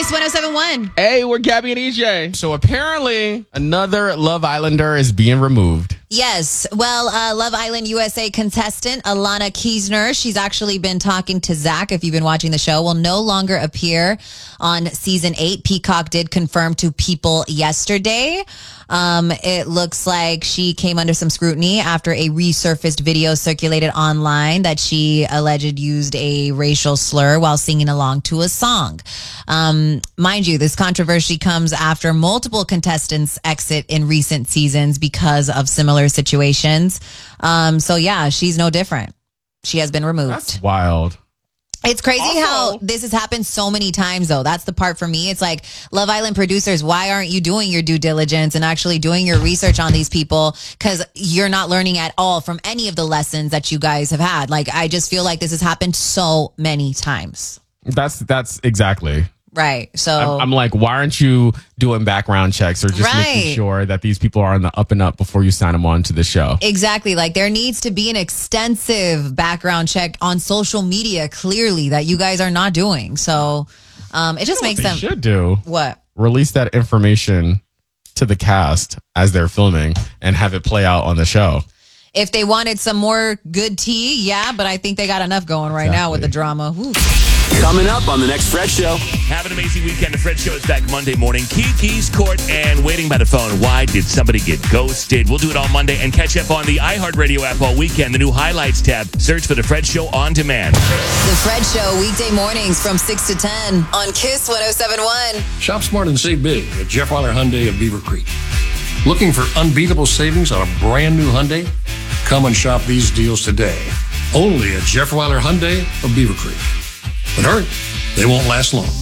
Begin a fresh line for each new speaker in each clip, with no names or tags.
Kiss 107.1.
Hey, we're Gabby and EJ. So apparently, another Love Islander is being removed.
Yes. Well, Love Island USA contestant Alana Kiesner, she's actually been talking to Zach, if you've been watching the show, will no longer appear on season 8. Peacock did confirm to People yesterday. It looks like she came under some scrutiny after a resurfaced video circulated online that she alleged used a racial slur while singing along to a song. Mind you, this controversy comes after multiple contestants exit in recent seasons because of similar situations. So yeah, she's no different. She has been removed.
That's wild.
It's crazy how this has happened so many times, though. That's the part for me. It's like, Love Island producers, why aren't you doing your due diligence and actually doing your research on these people? Because you're not learning at all from any of the lessons that you guys have had. Like, I just feel like this has happened so many times.
That's exactly.
Right. So
I'm like, why aren't you doing background checks or just making sure that these people are on the up and up before you sign them on to the show?
Exactly. Like, there needs to be an extensive background check on social media, clearly, that you guys are not doing. So it just makes them
should do
what?
Release that information to the cast as they're filming and have it play out on the show.
If they wanted some more good tea, yeah, but I think they got enough going right now with the drama. Woo.
Coming up on the next Fred Show.
Have an amazing weekend. The Fred Show is back Monday morning. Kiki's Court and Waiting by the Phone. Why did somebody get ghosted? We'll do it all Monday and catch up on the iHeartRadio app all weekend. The new Highlights tab. Search for The Fred Show on demand.
The Fred Show, weekday mornings from 6 to 10 on Kiss 107.1.
Shop smart and save big at Jeff Weiler Hyundai of Beaver Creek. Looking for unbeatable savings on a brand new Hyundai? Come and shop these deals today. Only at Jeff Weiler Hyundai of Beaver Creek. But hurry, they won't last long.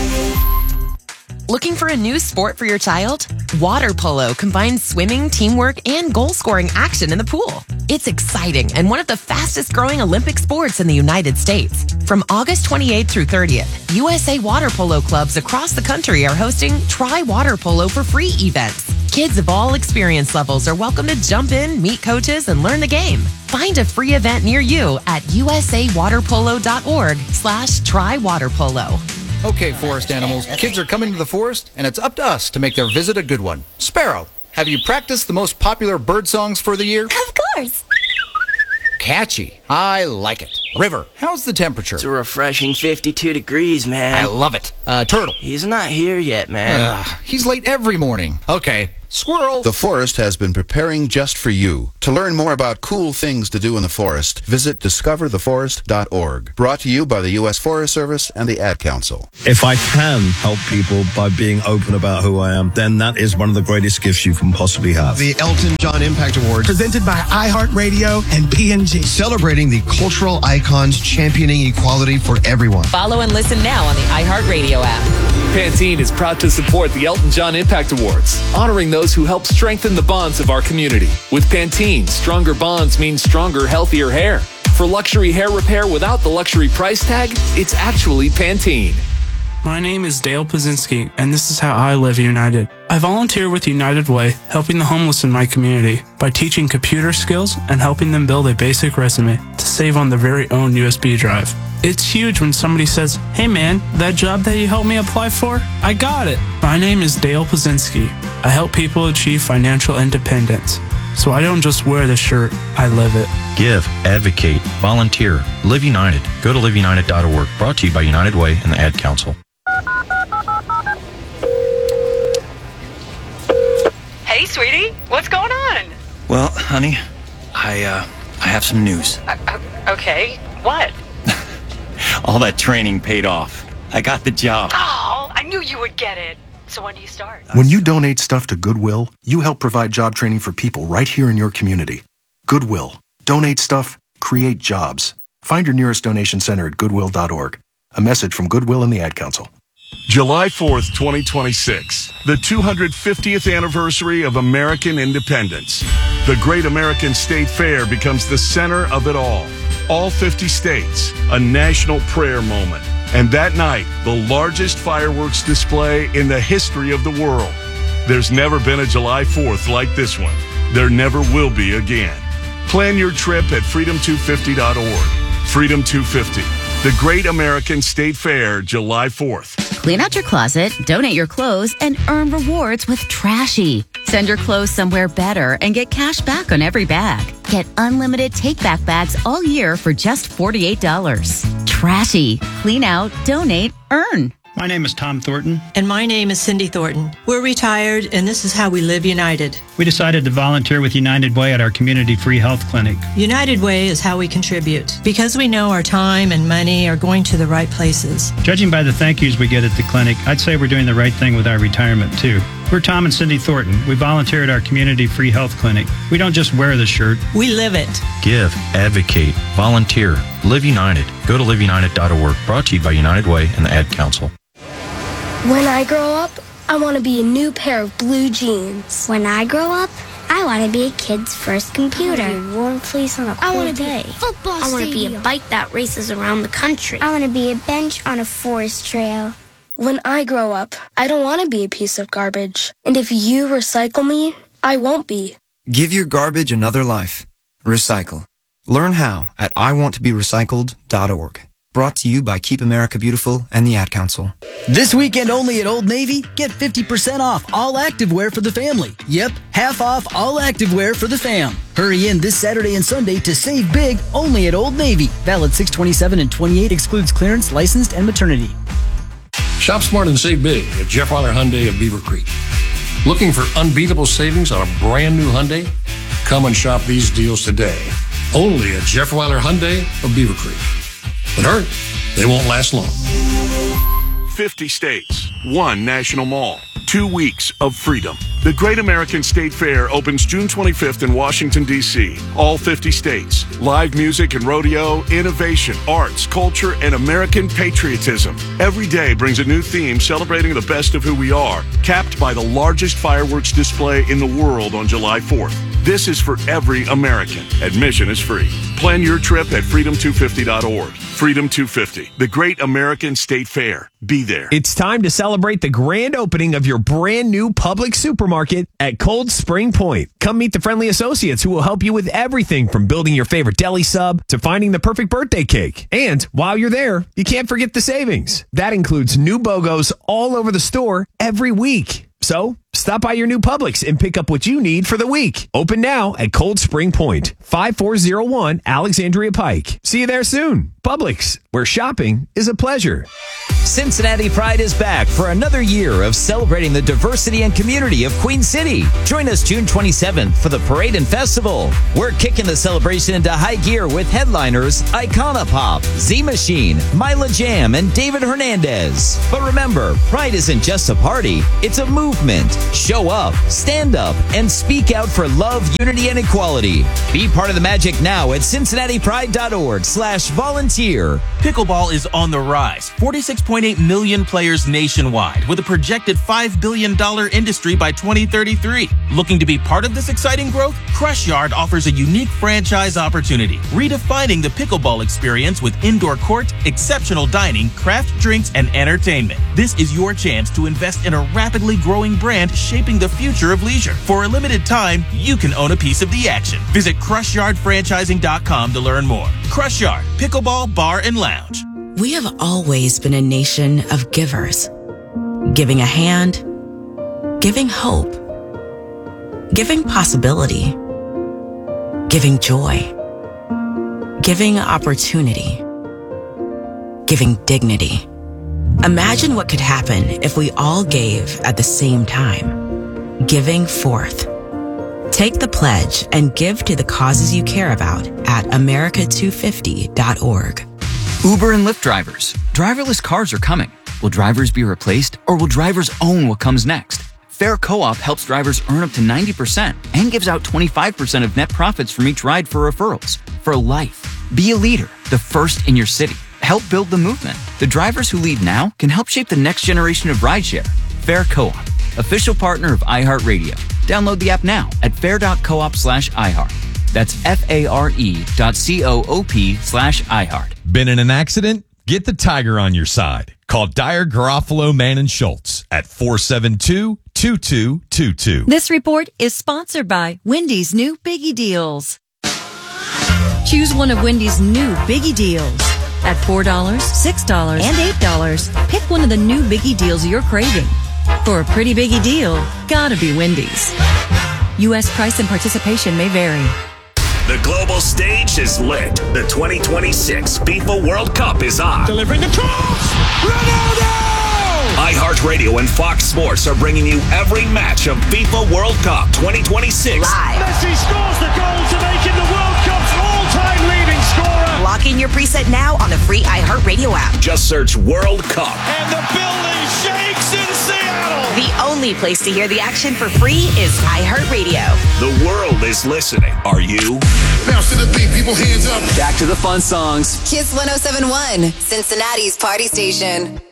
Looking for a new sport for your child? Water polo combines swimming, teamwork, and goal-scoring action in the pool. It's exciting and one of the fastest-growing Olympic sports in the United States. From August 28th through 30th, USA Water Polo clubs across the country are hosting Try Water Polo for Free events. Kids of all experience levels are welcome to jump in, meet coaches, and learn the game. Find a free event near you at usawaterpolo.org/trywaterpolo.
Okay, forest animals, kids are coming to the forest, and it's up to us to make their visit a good one. Sparrow, have you practiced the most popular bird songs for the year?
Of course.
Catchy. I like it. River, how's the temperature?
It's a refreshing 52 degrees, man.
I love it. Turtle.
He's not here yet, man.
He's late every morning. Okay. Squirrel.
The forest has been preparing just for you. To learn more about cool things to do in the forest, visit discovertheforest.org. Brought to you by the U.S. Forest Service and the Ad Council.
If I can help people by being open about who I am, then that is one of the greatest gifts you can possibly have.
The Elton John Impact Award, presented by iHeartRadio and P&G. Celebrating the cultural icons championing equality for everyone.
Follow and listen now on the iHeartRadio app.
Pantene is proud to support the Elton John Impact Awards, honoring those who help strengthen the bonds of our community. With Pantene, stronger bonds mean stronger, healthier hair. For luxury hair repair without the luxury price tag, it's actually Pantene.
My name is Dale Pazinski, and this is how I live United. I volunteer with United Way, helping the homeless in my community by teaching computer skills and helping them build a basic resume to save on their very own USB drive. It's huge when somebody says, "Hey man, that job that you helped me apply for, I got it." My name is Dale Pazinski. I help people achieve financial independence. So I don't just wear the shirt, I live it.
Give, advocate, volunteer, Live United. Go to liveunited.org. Brought to you by United Way and the Ad Council.
Hey, sweetie, what's going on?
Well, honey, I have some news.
Okay, what?
All that training paid off. I got the job.
Oh, I knew you would get it. So when do you start?
When you donate stuff to Goodwill, you help provide job training for people right here in your community. Goodwill. Donate stuff, create jobs. Find your nearest donation center at goodwill.org. A message from Goodwill and the Ad Council.
July 4th, 2026, the 250th anniversary of American independence. The Great American State Fair becomes the center of it all. All 50 states, a national prayer moment. And that night, the largest fireworks display in the history of the world. There's never been a July 4th like this one. There never will be again. Plan your trip at freedom250.org. Freedom 250, the Great American State Fair, July 4th.
Clean out your closet, donate your clothes, and earn rewards with Trashy. Send your clothes somewhere better and get cash back on every bag. Get unlimited take-back bags all year for just $48. Trashy. Clean out, donate, earn.
My name is Tom Thornton.
And my name is Cindy Thornton. We're retired, and this is how we live United.
We decided to volunteer with United Way at our community free health clinic.
United Way is how we contribute, because we know our time and money are going to the right places.
Judging by the thank yous we get at the clinic, I'd say we're doing the right thing with our retirement, too. We're Tom and Cindy Thornton. We volunteer at our community free health clinic. We don't just wear the shirt.
We live it.
Give, advocate, volunteer, Live United. Go to liveunited.org. Brought to you by United Way and the Ad Council.
When I grow up, I want to be a new pair of blue jeans.
When I grow up, I want to be a kid's first computer.
I want to be a warm place on a cold day.
Football
I want to be
stadium.
a bike that races around the country.
I want to be a bench on a forest trail.
When I grow up, I don't want to be a piece of garbage. And if you recycle me, I won't be.
Give your garbage another life. Recycle. Learn how at iwanttoberecycled.org. Brought to you by Keep America Beautiful and the Ad Council.
This weekend only at Old Navy, get 50% off all activewear for the family. Yep, half off all activewear for the fam. Hurry in this Saturday and Sunday to save big only at Old Navy. Valid 6/27 and 28, excludes clearance, licensed, and maternity.
Shop smart and save big at Jeff Weiler Hyundai of Beaver Creek. Looking for unbeatable savings on a brand new Hyundai? Come and shop these deals today. Only at Jeff Weiler Hyundai of Beaver Creek. But hurry, they won't last long.
50 states, one national mall, 2 weeks of freedom. The Great American State Fair opens June 25th in Washington, D.C. All 50 states. Live music and rodeo, innovation, arts, culture, and American patriotism. Every day brings a new theme celebrating the best of who we are, capped by the largest fireworks display in the world on July 4th. This is for every American. Admission is free. Plan your trip at freedom250.org. Freedom 250, the Great American State Fair. Be there.
It's time to celebrate the grand opening of your brand new Publix supermarket at Cold Spring Point. Come meet the friendly associates who will help you with everything from building your favorite deli sub to finding the perfect birthday cake. And while you're there, you can't forget the savings. That includes new BOGOs all over the store every week. So, stop by your new Publix and pick up what you need for the week. Open now at Cold Spring Point, 5401 Alexandria Pike. See you there soon. Publix, where shopping is a pleasure.
Cincinnati Pride is back for another year of celebrating the diversity and community of Queen City. Join us June 27th for the parade and festival. We're kicking the celebration into high gear with headliners Iconopop, Z Machine, Mila Jam, and David Hernandez. But remember, Pride isn't just a party, it's a movement. Show up, stand up, and speak out for love, unity, and equality. Be part of the magic now at cincinnatipride.org/volunteer.
Pickleball is on the rise. 46.8 million players nationwide, with a projected $5 billion industry by 2033. Looking to be part of this exciting growth? Crush Yard offers a unique franchise opportunity, redefining the pickleball experience with indoor court, exceptional dining, craft drinks, and entertainment. This is your chance to invest in a rapidly growing brand shaping the future of leisure. For a limited time, you can own a piece of the action. Visit CrushYardFranchising.com to learn more. Crush Yard, Pickleball Bar and Lounge.
We have always been a nation of givers. Giving a hand, giving hope, giving possibility, giving joy, giving opportunity, giving dignity. Imagine what could happen if we all gave at the same time. Giving forth. Take the pledge and give to the causes you care about at America250.org.
Uber and Lyft drivers. Driverless cars are coming. Will drivers be replaced, or will drivers own what comes next? Fair Co-op helps drivers earn up to 90% and gives out 25% of net profits from each ride for referrals. For life. Be a leader, the first in your city. Help build the movement. The drivers who lead now can help shape the next generation of rideshare. Fair Co-op, official partner of iHeartRadio. Download the app now at fair.coop/iHeart. That's FARE.coop/iHeart.
Been in an accident? Get the Tiger on your side. Call Dyer, Garofalo, Mann, and Schultz at 472-2222.
This report is sponsored by Wendy's new Biggie Deals. Choose one of Wendy's new Biggie Deals. At $4, $6, and $8, pick one of the new Biggie deals you're craving. For a pretty Biggie deal, gotta be Wendy's. U.S. price and participation may vary.
The global stage is lit. The 2026 FIFA World Cup is on.
Delivering the cross! Ronaldo!
iHeartRadio and Fox Sports are bringing you every match of FIFA World Cup 2026.
Live. Messi scores the goal to make him the World Cup's all-time leading scorer.
Lock in your preset now on the free iHeartRadio app.
Just search World Cup.
And the building shakes in Seattle.
The only place to hear the action for free is iHeartRadio.
The world is listening. Are you?
Bounce to the beat, people hands up.
Back to the fun songs.
Kiss 107.1, Cincinnati's party station.